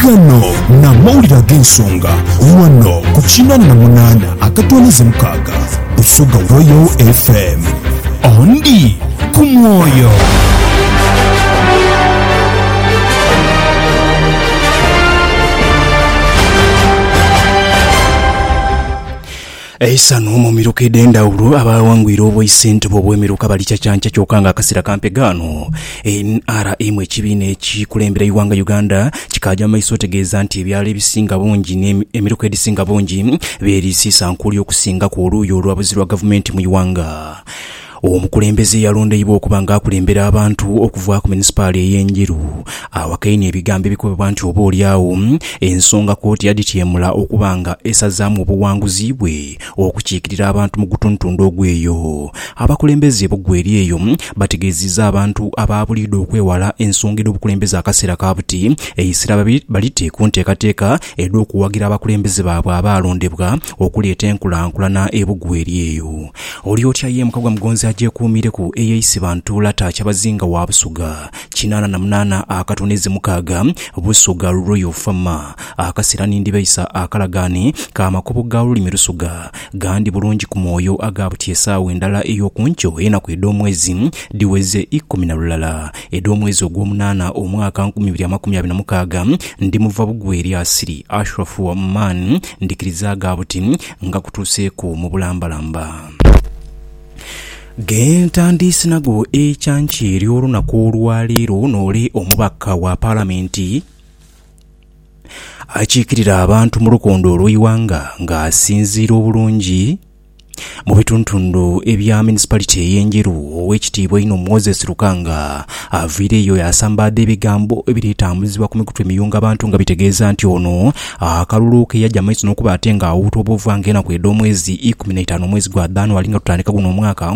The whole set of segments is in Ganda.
gano n'amawulire ag'ensonga wano ku 88.6 Busoga Royal FM ondi ku mwoyo. Eisano mu miruka ed'endawulo abawangwira obw'esente bw'emiruka bali kyakyanca kyokka nga akasera kampegano NRM ekibiina ekikulembera iwanga Uganda kikaja maiso tegeeza nti ebyalo ebisinga bungi n'emiruka edisinga bungi beerisiisa nkuli okusinga ku oluuyi olw'abuzi lwa gavumenti mu iwanga. Omukulembeze yalondebwa okuba nga akulembera abantu okuva ku munisipaali ey'Enjeru awakaine ebigambo ebikubibwa nti oba oliawo ensonga kooti yadityemula okuba nga esazaamu obuwanguzi bwe okukiikirira abantu mu gutuntundu ogweyo. Abakulembeze b'eggweri eyo bategeezezza abantu abaabulidde okwewala ensonga ed'obukulembeze akaseera ka buti eyisira balite ku nteekateeka ed'okuwagira abakulembeze baabwe abaalondebwa okuleeta enkulaakulana ebuggweri eyo. Oli otya ye Mukagwa Mugonzi agyekuumire ku AIC Bantuula Takyabazinga wa Busoga 88 akatoneze mukaaga Busoga Royal Farmer akasera n'indibayisa akalagaane k'amakubo ga lulimi Lusoga gandi bulungi ku mwoyo agabuti essaawa endala ey'okunkyo enaku ed'omwezi diweze 12 ed'omwezi ogw'omunaana omwaka 2026 ndi muva buggweri asiri Ashraf Waman ndikiriza agabuti nga kutuuseeko mu bulambalamba. Gentandisi nago ekyanki ery'olunaku olwaleero n'ole omubaka wa paalamenti akiikirira abantu mu lukondo olw'iwanga ng'asinziira obulungi mu bituntundu ebya municipality ey'Enjeru ow'ekitiibwa ino Moses Lukanga aviireyo yasambadde ebigambo ebireetambuzibwa ku mikutu emiyunga abantu nga bitegeeza nti ono akalulu ke yajja maiso n'okuba ate ng'awuuta obuva ng'enaku ed'omwezi 15 omwezi gwa January nga tutandika guno omwaka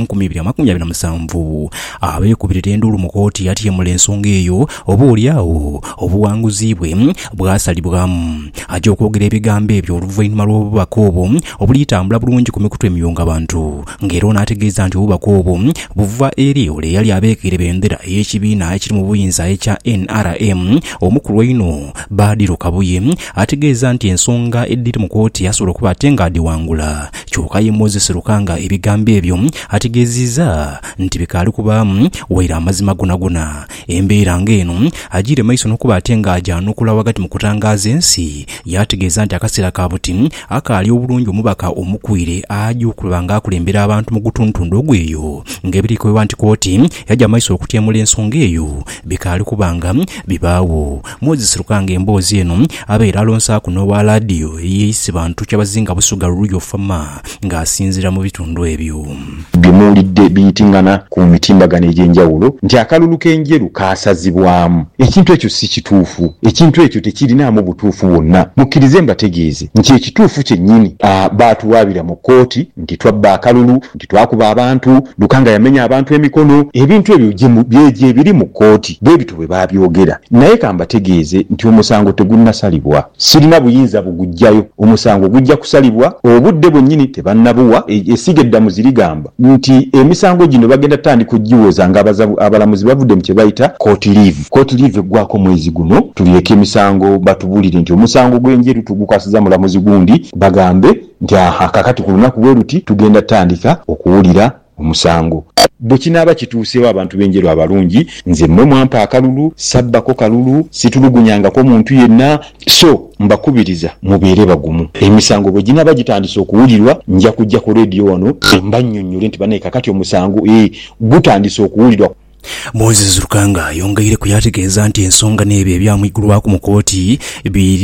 2027 abeekubirira enduulu mu kooti yatyemula ensonga eyo oba oliawo obuwanguzi bwe bwasalibwamu. Ajja okwogera ebigambo ebyo oluvannyuma lw'obubaka obwo obulitambula bulungi ku mikutu emiyunga abantu ng'era n'ategeeza nti obubaka obwo buva eri ole yali abeekera bendera ey'ekibiina ekiri mu buyinza ekya NRM omukulu eno Badiro Kabuye ategeeza nti ensonga eddiri mu kooti yasobola okuba ate ng'adiwangula. Kyokka ye Moses Lukanga ebigambo ebyo ategeezezza nti bikaali kubaamu waira amazima gonagona. Embeera ng'eno agiire maiso n'okuba ate ng'ajanukula wakati mu kutangaaza ensi yategeeza nti akaseera ka buti akaali obulungi omubaka omukwire ajukulaba ng'akulembera abantu mu gutuntundu ogweyo ng'ebirikubibwa nti kooti yajja maiso okutyemula ensonga eyo bikaali kubanga bibaawo. Moses Lukanga emboozi eno abeera alonsa kuno wa laadiyo ey'eyise Bantu Kyabazinga Busoga Royal Farmer ng'asinziira mu bitundu ebyo. Bimuulidde biyitingana ku mitimbagano egy'enjawulo nti akalulu k'Enjeru kaasazibwamu. Ekintu ekyo si kituufu, ekintu ekyo tekirinaamu butuufu bwonna. Mukkirize mbategeeze nti ekituufu kyennyini baatuwaabira mu kooti nti twabba akalulu nti twakuba abantu Lukanga yamenya abantu emikono. Ebintu ebyo bye biri mu kooti bwe bitwe bwe baabyogera. Naye kambategeeze nti omusango tegunnasalibwa, sirina buyinza bugujjayo. Omusango gujja kusalibwa obudde bwennyini tebannabuwa. Esiga eddamu zirigamba nti emisango gino bagenda tandika okugiwoza nga abalamuzi bavudde mu kye bayita court leave. Court leave eggwako mwezi guno tuliyeko emisango batubulire nti omusango gw'Enjeru tugukasiza mulamuzi gundi bagambe nti kakati ku lunaku bwe luti tugenda tandika okuwulira omusango. Bwe kinaaba kituuseewo abantu b'Enjeru abalungi nze mmwe mwampa akalulu sabbako kalulu situlugunyangako muntu yenna, so mbakubiriza mubeere bagumu. Emisango bwe ginaaba gitandise okuwulirwa nja kujja ku leediyo wano mbannyonnyole nti banaye kakati omusango gutandise okuwulirwa. Moses Lukanga yongeire ku yategeeza nti ensonga n'ebyo ebyamwigulwako mu kooti